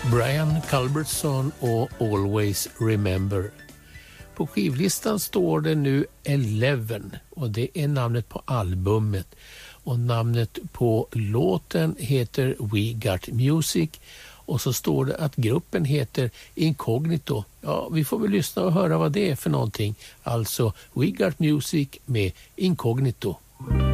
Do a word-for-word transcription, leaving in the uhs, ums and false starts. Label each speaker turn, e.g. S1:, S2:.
S1: Brian Culbertson och Always Remember. På skivlistan står det nu Eleven och det är namnet på albumet. Och namnet på låten heter We Got Music och så står det att gruppen heter Incognito. Ja, vi får väl lyssna och höra vad det är för någonting. Alltså We Got Music med Incognito.